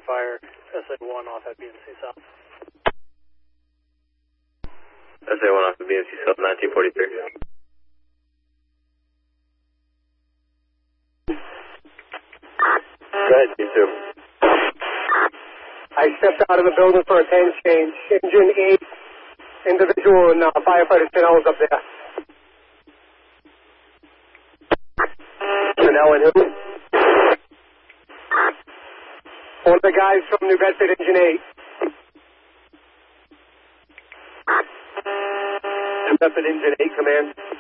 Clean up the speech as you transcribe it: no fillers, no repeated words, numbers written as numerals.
fire, SA-1 off at BNC South. SA-1 off at BNC South, 1943. Go ahead, T2. I stepped out of the building for a 10 change. Engine 8, individual and firefighter Chanel's up there. Chanel and who? One of the guys from New Bedford, Engine 8. New Bedford, Engine 8, command.